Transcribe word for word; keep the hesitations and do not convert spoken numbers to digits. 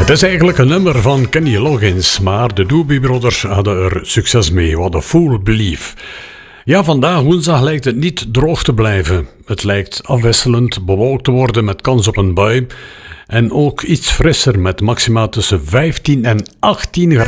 Het is eigenlijk een nummer van Kenny Loggins, maar de Doobie Brothers hadden er succes mee. What a Fool Believe. Ja, vandaag woensdag lijkt het niet droog te blijven. Het lijkt afwisselend bewolkt te worden met kans op een bui. En ook iets frisser met maxima tussen vijftien en achttien graden.